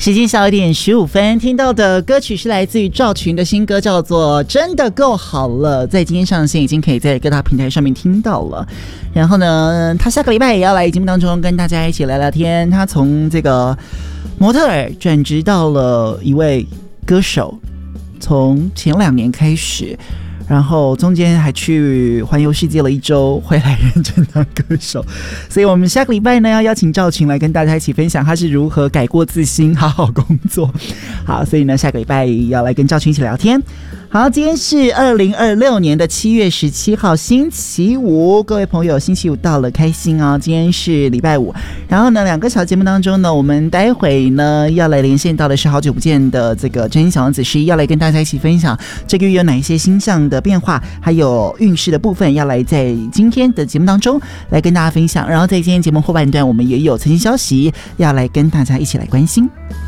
时间小一点15分，听到的歌曲是来自于赵群的新歌，叫做《真的够好了》，在今天上线，已经可以在各大平台上面听到了。然后呢，他下个礼拜也要来节目当中跟大家一起聊聊天。他从这个模特儿转职到了一位歌手，从前2年开始。然后中间还去环游世界了1周，回来认真当歌手。所以我们下个礼拜呢，要邀请赵群来跟大家一起分享他是如何改过自新，好好工作。好，所以呢，下个礼拜要来跟赵群一起聊天。好，今天是2026年的7月17号，星期五。各位朋友，星期五到了，开心哦！今天是礼拜五，然后呢，2个小节目当中呢，我们待会呢要来连线到的是好久不见的这个真心小王子11，要来跟大家一起分享这个月有哪一些星象的变化，还有运势的部分，要来在今天的节目当中来跟大家分享。然后在今天节目后半段，我们也有财经消息要来跟大家一起来关心。